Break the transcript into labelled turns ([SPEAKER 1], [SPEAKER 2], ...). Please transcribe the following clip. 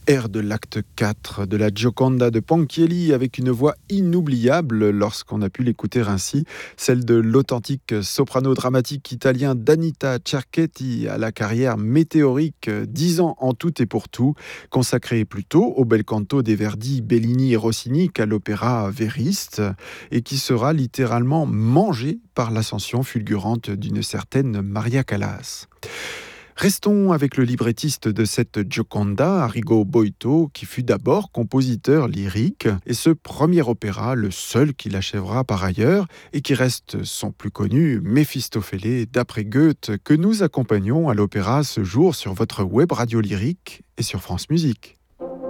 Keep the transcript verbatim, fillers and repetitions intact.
[SPEAKER 1] Air de l'acte quatre de la Gioconda de Ponchielli avec une voix inoubliable lorsqu'on a pu l'écouter ainsi, celle de l'authentique soprano dramatique italien Danita Cerchetti à la carrière météorique, dix ans en tout et pour tout, consacrée plutôt au bel canto des Verdi, Bellini et Rossini qu'à l'opéra vériste et qui sera littéralement mangé par l'ascension fulgurante d'une certaine Maria Callas. Restons avec le librettiste de cette Gioconda, Arrigo Boito, qui fut d'abord compositeur lyrique, et ce premier opéra, le seul qu'il achèvera par ailleurs, et qui reste son plus connu, Méphistophélès, d'après Goethe, que nous accompagnons à l'opéra ce jour sur votre web radio lyrique et sur France Musique.